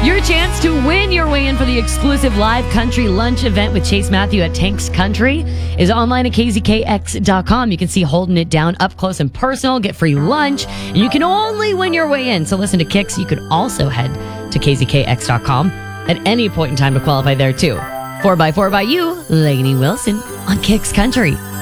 Your chance to win your way in for the exclusive live country lunch event with Chase Matthew at Tanks Country is online at kzkx.com. You can see Holding It Down up close and personal, get free lunch, and you can only win your way in. So listen to Kix. You could also head to kzkx.com at any point in time to qualify there too. 4x4 by you, Lainey Wilson on Kix Country.